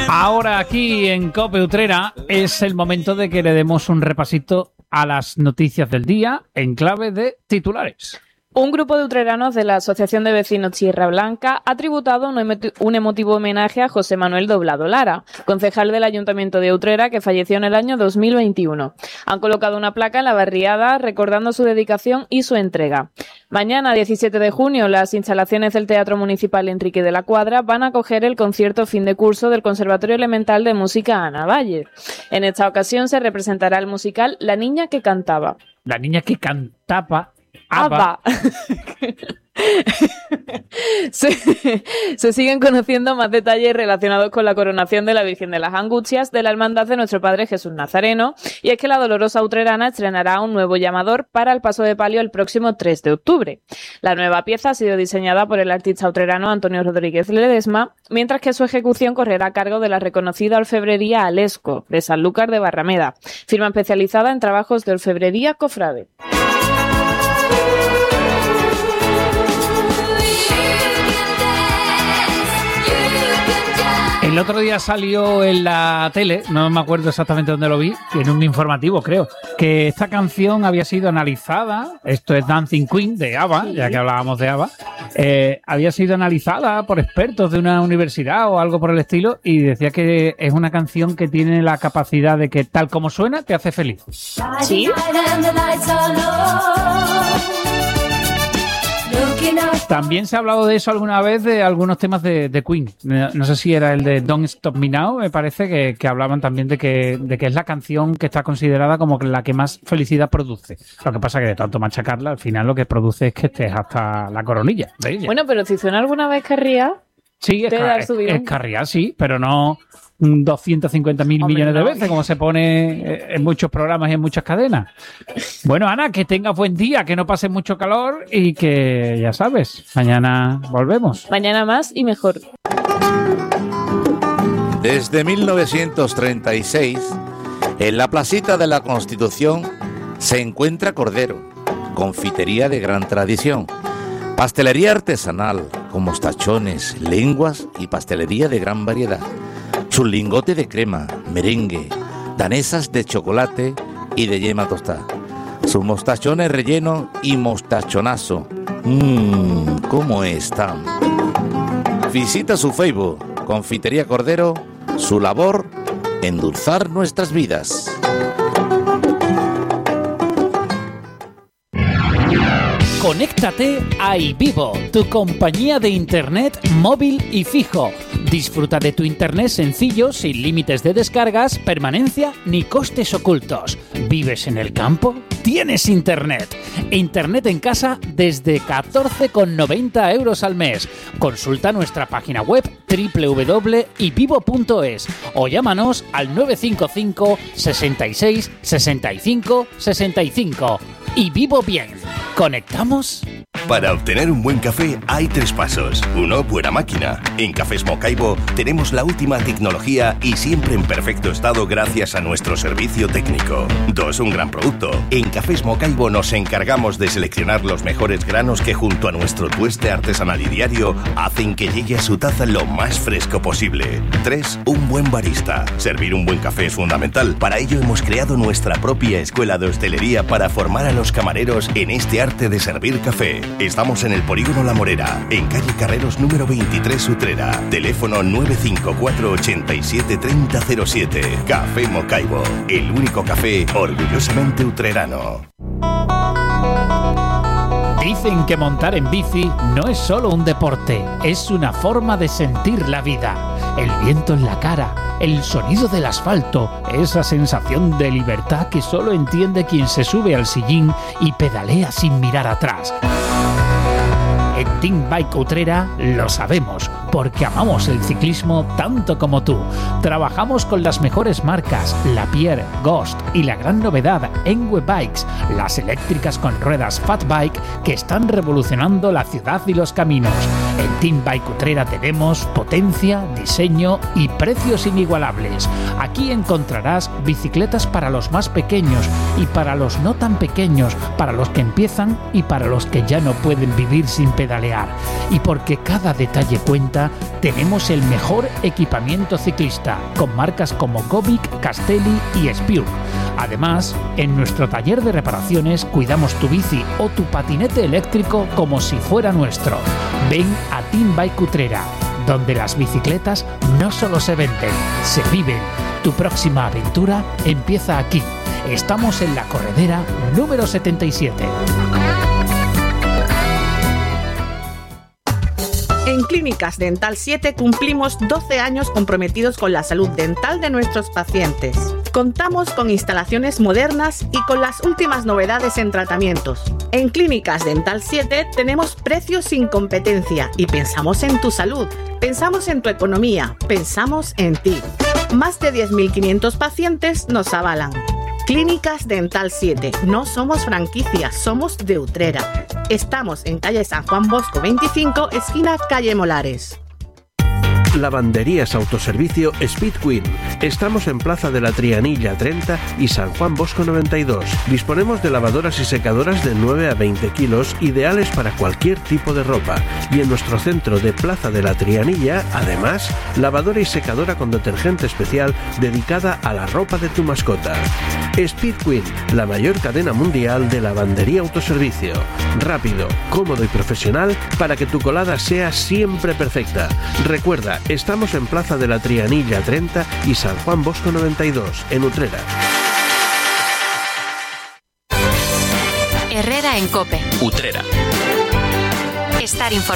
Ahora aquí en COPE Utrera es el momento de que le demos un repasito a las noticias del día en clave de titulares. Un grupo de utreranos de la Asociación de Vecinos Tierra Blanca ha tributado un emotivo homenaje a José Manuel Doblado Lara, concejal del Ayuntamiento de Utrera que falleció en el año 2021. Han colocado una placa en la barriada recordando su dedicación y su entrega. Mañana, 17 de junio, las instalaciones del Teatro Municipal Enrique de la Cuadra van a acoger el concierto fin de curso del Conservatorio Elemental de Música Ana Valle. En esta ocasión se representará el musical La niña que cantaba. La niña que cantaba... ABBA. Se siguen conociendo más detalles relacionados con la coronación de la Virgen de las Angustias de la Hermandad de Nuestro Padre Jesús Nazareno, y es que la Dolorosa Utrerana estrenará un nuevo llamador para el paso de palio el próximo 3 de octubre. La nueva pieza ha sido diseñada por el artista utrerano Antonio Rodríguez Ledesma, mientras que su ejecución correrá a cargo de la reconocida orfebrería Alesco, de Sanlúcar de Barrameda, firma especializada en trabajos de orfebrería cofrade. El otro día salió en la tele, no me acuerdo exactamente dónde lo vi, en un informativo creo, que esta canción había sido analizada, esto es Dancing Queen de ABBA, ya que hablábamos de ABBA, había sido analizada por expertos de una universidad o algo por el estilo, y decía que es una canción que tiene la capacidad de que tal como suena te hace feliz. ¿Sí? También se ha hablado de eso alguna vez, de algunos temas de Queen. No sé si era el de Don't Stop Me Now, me parece que hablaban también de que es la canción que está considerada como la que más felicidad produce. Lo que pasa que de tanto machacarla, al final lo que produce es que estés hasta la coronilla de ella. Bueno, pero si suena alguna vez carría, sí, es carría, sí, pero no 250.000 millones de veces, como se pone en muchos programas y en muchas cadenas. Bueno, Ana, que tengas buen día, que no pase mucho calor y que, ya sabes, mañana volvemos. Mañana más y mejor. Desde 1936, en la placita de la Constitución se encuentra Cordero, confitería de gran tradición, pastelería artesanal con mostachones, lenguas y pastelería de gran variedad. Su lingote de crema, merengue, danesas de chocolate y de yema tostada. Sus mostachones relleno y mostachonazo. ¿Cómo están? Visita su Facebook, Confitería Cordero, su labor, endulzar nuestras vidas. Conéctate a iVivo, tu compañía de internet móvil y fijo. Disfruta de tu internet sencillo, sin límites de descargas, permanencia ni costes ocultos. ¿Vives en el campo? ¡Tienes internet! Internet en casa desde 14,90 euros al mes. Consulta nuestra página web www.ivivo.es o llámanos al 955 66 65 65. Y vivo bien. ¿Conectamos? Para obtener un buen café hay 3 pasos. 1, buena máquina. En Cafés Mocaibo tenemos la última tecnología y siempre en perfecto estado gracias a nuestro servicio técnico. 2, un gran producto. En Cafés Mocaibo nos encargamos de seleccionar los mejores granos que junto a nuestro tueste artesanal y diario hacen que llegue a su taza lo más fresco posible. 3, un buen barista. Servir un buen café es fundamental. Para ello hemos creado nuestra propia escuela de hostelería para formar a los camareros en este arte de servir café. Estamos en el Polígono La Morera, en calle Carreros número 23 Utrera. Teléfono 954 87 3007. Café Mocaibo, el único café orgullosamente utrerano. Dicen que montar en bici no es solo un deporte, es una forma de sentir la vida. El viento en la cara, el sonido del asfalto, esa sensación de libertad que solo entiende quien se sube al sillín y pedalea sin mirar atrás. En Team Bike Utrera lo sabemos, porque amamos el ciclismo tanto como tú. Trabajamos con las mejores marcas, Lapierre, Ghost y la gran novedad, Enwe Bikes, las eléctricas con ruedas Fat Bike que están revolucionando la ciudad y los caminos. En Team Bike Utrera tenemos potencia, diseño y precios inigualables. Aquí encontrarás bicicletas para los más pequeños y para los no tan pequeños, para los que empiezan y para los que ya no pueden vivir sin pedalear. Y porque cada detalle cuenta, tenemos el mejor equipamiento ciclista, con marcas como Govic, Castelli y Spiur. Además, en nuestro taller de reparaciones cuidamos tu bici o tu patinete eléctrico como si fuera nuestro. Ven a Team Bike Utrera, donde las bicicletas no solo se venden, se viven. Tu próxima aventura empieza aquí. Estamos en la corredera número 77. En Clínicas Dental 7 cumplimos 12 años comprometidos con la salud dental de nuestros pacientes. Contamos con instalaciones modernas y con las últimas novedades en tratamientos. En Clínicas Dental 7 tenemos precios sin competencia y pensamos en tu salud, pensamos en tu economía, pensamos en ti. Más de 10.500 pacientes nos avalan. Clínicas Dental 7. No somos franquicias, somos de Utrera. Estamos en calle San Juan Bosco 25, esquina calle Molares. Lavanderías Autoservicio Speed Queen. Estamos en Plaza de la Trianilla 30 y San Juan Bosco 92. Disponemos de lavadoras y secadoras de 9 a 20 kilos, ideales para cualquier tipo de ropa. Y en nuestro centro de Plaza de la Trianilla, además, lavadora y secadora con detergente especial dedicada a la ropa de tu mascota. Speed Queen, la mayor cadena mundial de lavandería autoservicio. Rápido, cómodo y profesional para que tu colada sea siempre perfecta. Recuerda, estamos en Plaza de la Trianilla 30 y San Juan Bosco 92, en Utrera. Herrera en COPE. Utrera. Estar informado.